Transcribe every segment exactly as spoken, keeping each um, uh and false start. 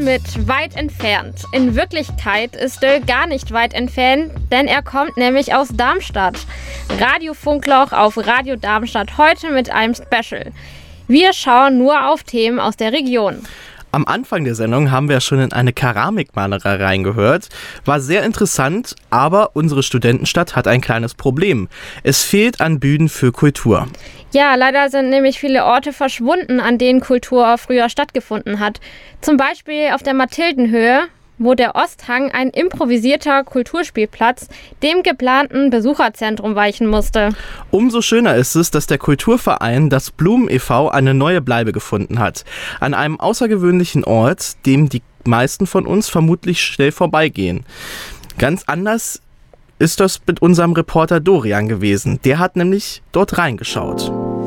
mit weit entfernt. In Wirklichkeit ist Döll gar nicht weit entfernt, denn er kommt nämlich aus Darmstadt. Radio Funkloch auf Radio Darmstadt heute mit einem Special. Wir schauen nur auf Themen aus der Region. Am Anfang der Sendung haben wir schon in eine Keramikmalerei reingehört. War sehr interessant, aber unsere Studentenstadt hat ein kleines Problem. Es fehlt an Bühnen für Kultur. Ja, leider sind nämlich viele Orte verschwunden, an denen Kultur früher stattgefunden hat. Zum Beispiel auf der Mathildenhöhe, wo der Osthang, ein improvisierter Kulturspielplatz, dem geplanten Besucherzentrum weichen musste. Umso schöner ist es, dass der Kulturverein Das Blumen e V eine neue Bleibe gefunden hat. An einem außergewöhnlichen Ort, dem die meisten von uns vermutlich schnell vorbeigehen. Ganz anders ist das mit unserem Reporter Dorian gewesen. Der hat nämlich dort reingeschaut.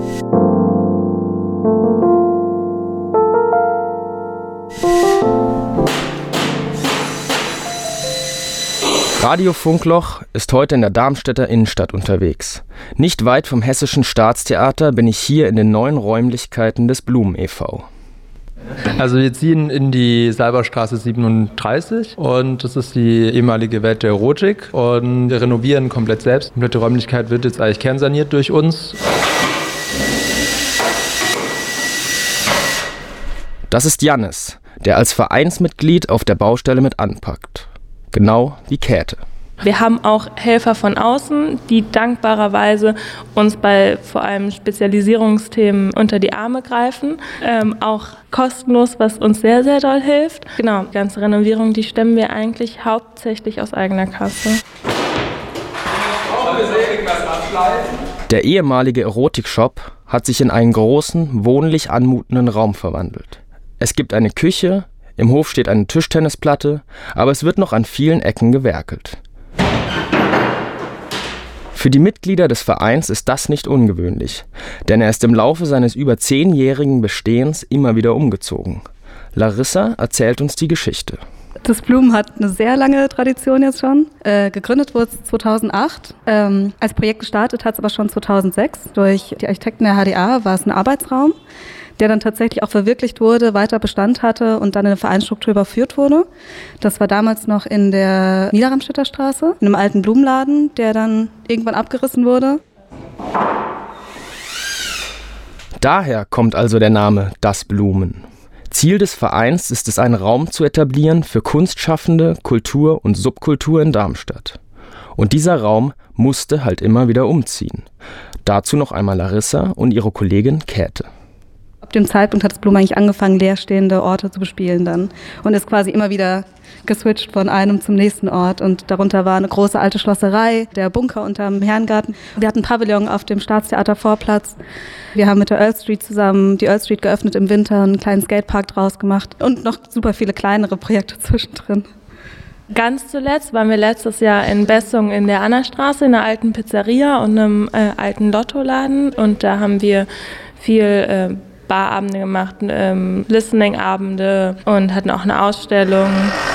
Radio Funkloch ist heute in der Darmstädter Innenstadt unterwegs. Nicht weit vom Hessischen Staatstheater bin ich hier in den neuen Räumlichkeiten des Blumen e V. Also wir ziehen in die Salberstraße siebenunddreißig und das ist die ehemalige Welt der Erotik und wir renovieren komplett selbst. Die komplette Räumlichkeit wird jetzt eigentlich kernsaniert durch uns. Das ist Jannis, der als Vereinsmitglied auf der Baustelle mit anpackt. Genau wie Käthe. Wir haben auch Helfer von außen, die dankbarerweise uns bei vor allem Spezialisierungsthemen unter die Arme greifen. Ähm, auch kostenlos, was uns sehr, sehr doll hilft. Genau, die ganze Renovierung, die stemmen wir eigentlich hauptsächlich aus eigener Kasse. Der ehemalige Erotikshop hat sich in einen großen, wohnlich anmutenden Raum verwandelt. Es gibt eine Küche, im Hof steht eine Tischtennisplatte, aber es wird noch an vielen Ecken gewerkelt. Für die Mitglieder des Vereins ist das nicht ungewöhnlich, denn er ist im Laufe seines über zehnjährigen Bestehens immer wieder umgezogen. Larissa erzählt uns die Geschichte. Das Blumen hat eine sehr lange Tradition jetzt schon. Äh, gegründet wurde es zweitausendacht. Ähm, als Projekt gestartet hat es aber schon zweitausendsechs. Durch die Architekten der H D A war es ein Arbeitsraum, der dann tatsächlich auch verwirklicht wurde, weiter Bestand hatte und dann in eine Vereinsstruktur überführt wurde. Das war damals noch in der Niederramstädter Straße, in einem alten Blumenladen, der dann irgendwann abgerissen wurde. Daher kommt also der Name Das Blumen. Ziel des Vereins ist es, einen Raum zu etablieren für Kunstschaffende, Kultur und Subkultur in Darmstadt. Und dieser Raum musste halt immer wieder umziehen. Dazu noch einmal Larissa und ihre Kollegin Käthe. Ab dem Zeitpunkt hat das Blumen eigentlich angefangen, leerstehende Orte zu bespielen dann und ist quasi immer wieder geswitcht von einem zum nächsten Ort und darunter war eine große alte Schlosserei, der Bunker unterm Herrengarten. Wir hatten ein Pavillon auf dem Staatstheater Vorplatz. Wir haben mit der Earl Street zusammen die Earl Street geöffnet im Winter, einen kleinen Skatepark draus gemacht und noch super viele kleinere Projekte zwischendrin. Ganz zuletzt waren wir letztes Jahr in Bessung in der Annastraße, in einer alten Pizzeria und einem äh, alten Lottoladen und da haben wir viel äh, Barabende gemacht, ähm, Listening-Abende und hatten auch eine Ausstellung.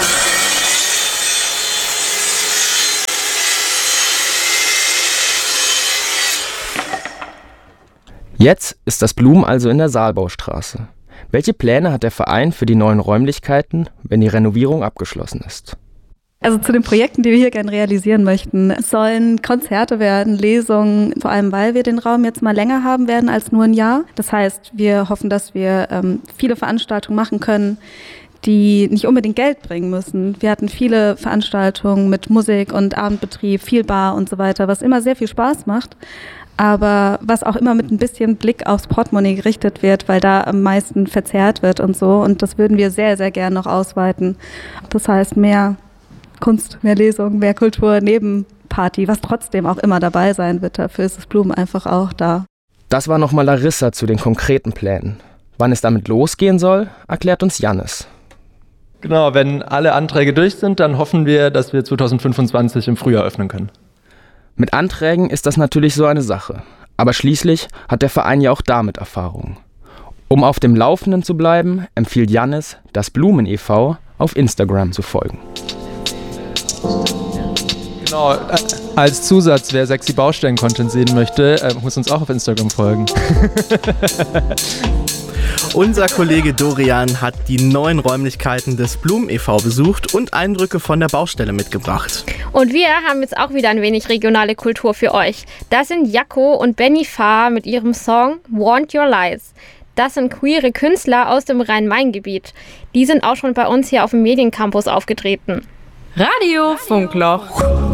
Jetzt ist das Blumen also in der Saalbaustraße. Welche Pläne hat der Verein für die neuen Räumlichkeiten, wenn die Renovierung abgeschlossen ist? Also zu den Projekten, die wir hier gerne realisieren möchten, es sollen Konzerte werden, Lesungen, vor allem weil wir den Raum jetzt mal länger haben werden als nur ein Jahr. Das heißt, wir hoffen, dass wir ähm, viele Veranstaltungen machen können, die nicht unbedingt Geld bringen müssen. Wir hatten viele Veranstaltungen mit Musik und Abendbetrieb, viel Bar und so weiter, was immer sehr viel Spaß macht, aber was auch immer mit ein bisschen Blick aufs Portemonnaie gerichtet wird, weil da am meisten verzehrt wird und so. Und das würden wir sehr, sehr gerne noch ausweiten. Das heißt, mehr Kunst, mehr Lesung, mehr Kultur neben Party, was trotzdem auch immer dabei sein wird. Dafür ist das Blumen einfach auch da. Das war nochmal Larissa zu den konkreten Plänen. Wann es damit losgehen soll, erklärt uns Jannis. Genau, wenn alle Anträge durch sind, dann hoffen wir, dass wir zweitausendfünfundzwanzig im Frühjahr öffnen können. Mit Anträgen ist das natürlich so eine Sache. Aber schließlich hat der Verein ja auch damit Erfahrung. Um auf dem Laufenden zu bleiben, empfiehlt Jannis, Das Blumen e V auf Instagram zu folgen. Genau, als Zusatz, wer sexy Baustellen-Content sehen möchte, muss uns auch auf Instagram folgen. Unser Kollege Dorian hat die neuen Räumlichkeiten des Blumen e V besucht und Eindrücke von der Baustelle mitgebracht. Und wir haben jetzt auch wieder ein wenig regionale Kultur für euch. Das sind Jaco und Benny Fahr mit ihrem Song Want Your Lies. Das sind queere Künstler aus dem Rhein-Main-Gebiet. Die sind auch schon bei uns hier auf dem Mediencampus aufgetreten. Radio Funkloch.